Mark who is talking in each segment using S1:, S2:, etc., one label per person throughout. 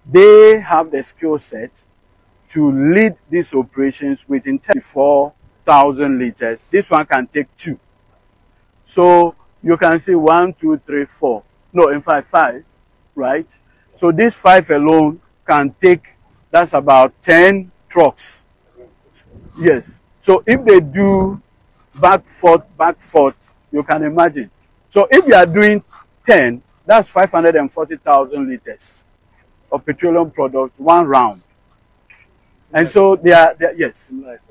S1: they have the skill set to lead these operations within 34,000 liters. This one can take 2. So you can see 1, 2, 3, 4. No, in fact, 5, right? So this 5 alone can take, that's about 10 trucks. Yes. So if they do back forth, you can imagine. So if you are doing 10, that's 540,000 liters of petroleum product, 1 round. And so they are yes.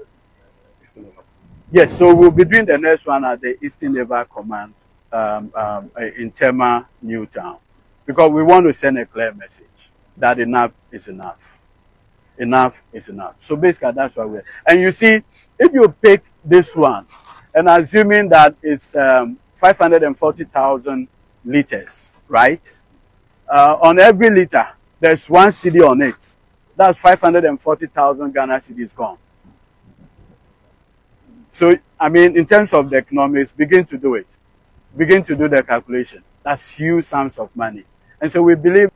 S1: Yes, so we'll be doing the next one at the Eastern Naval Command in Tema, Newtown, because we want to send a clear message that enough is enough. Enough is enough. So basically, that's what we're. And you see, if you pick this one, and assuming that it's 540,000 liters, right? On every liter, there's 1 cedi on it. That's 540,000 Ghana cedis gone. So, I mean, in terms of the economics, begin to do it. Begin to do the calculation. That's huge sums of money. And so we believe.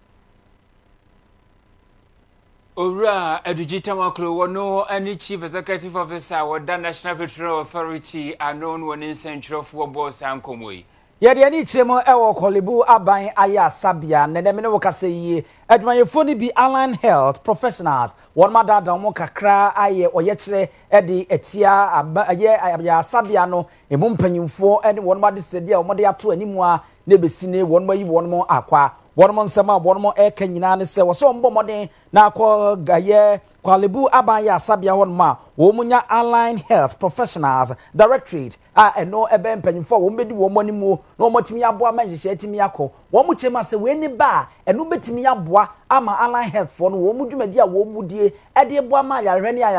S2: Ora Edugita Maklo wono any chief executive officer with the National Petroleum Authority unknown one in central for boss and komoi.
S3: Yedi ani chemo ewo Korle-Bu aban aya sabia nedemene wokase yi adwumayefo ni bi Align Health Professionals won madada mo kakra aye oyekire edi etia aye ya sabia no emu mpanyimfo ene won made stedi a omode ato animu a na besine won mayi won mo akwa won mo nsema won mo eka nyina ne se wo so mbo moden na akọ gaye Korle-Bu aban ya sabia won ma wo munya Align Health Professionals Directorate a eno ebe mpanyimfo wo mbedi wo monimu no motimi aboa manhyehyɛ timi akọ wo mu chema se we ni ba eno betimi aboa ama Align Health for no wo mu dwumadi a wo mu die ede boa ma yarehwe ne